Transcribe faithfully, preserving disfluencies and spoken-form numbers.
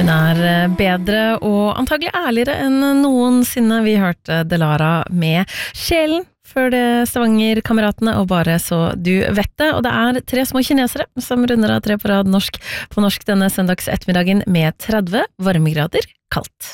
Hun er bedre og antagelig ærligere enn noensinne. Vi hørte Delara med Sjelen før det Stavanger-kameratene og Bare så du vet det. Og det er tre små kinesere som runder av tre på rad norsk på norsk denne søndags ettermiddagen med tretti varmegrader kaldt.